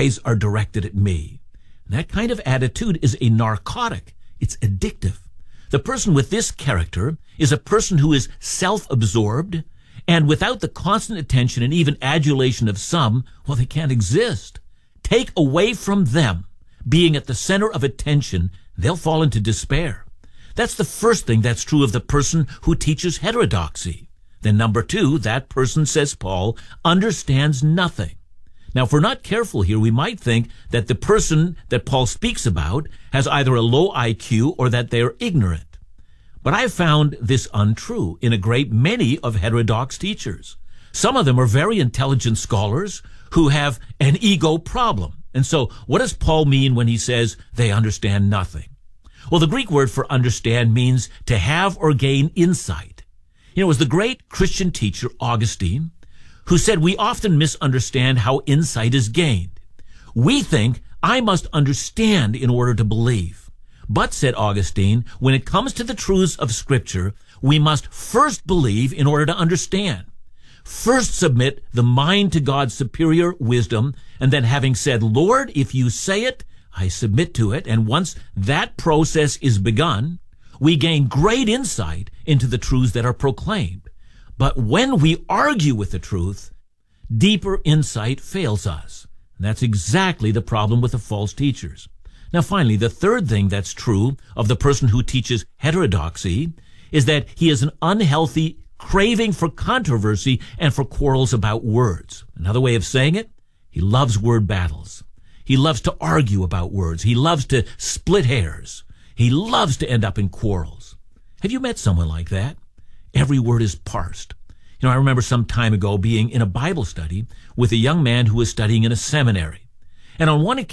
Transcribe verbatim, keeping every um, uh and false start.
eyes are directed at me. And that kind of attitude is a narcotic. It's addictive. The person with this character is a person who is self-absorbed, and without the constant attention and even adulation of some, well, they can't exist. Take away from them being at the center of attention, they'll fall into despair. That's the first thing that's true of the person who teaches heterodoxy. Then number two, that person, says Paul, understands nothing. Now, if we're not careful here, we might think that the person that Paul speaks about has either a low I Q or that they're ignorant. But I've found this untrue in a great many of heterodox teachers. Some of them are very intelligent scholars who have an ego problem. And so what does Paul mean when he says they understand nothing? Well, the Greek word for understand means to have or gain insight. You know, it was the great Christian teacher Augustine who said we often misunderstand how insight is gained. We think I must understand in order to believe. But, said Augustine, when it comes to the truths of Scripture, we must first believe in order to understand. First submit the mind to God's superior wisdom, and then having said, Lord, if you say it, I submit to it. And once that process is begun, we gain great insight into the truths that are proclaimed. But when we argue with the truth, deeper insight fails us. And that's exactly the problem with the false teachers. Now, finally, the third thing that's true of the person who teaches heterodoxy is that he has an unhealthy craving for controversy and for quarrels about words. Another way of saying it, he loves word battles. He loves to argue about words. He loves to split hairs. He loves to end up in quarrels. Have you met someone like that? Every word is parsed. You know, I remember some time ago being in a Bible study with a young man who was studying in a seminary. And on one occasion,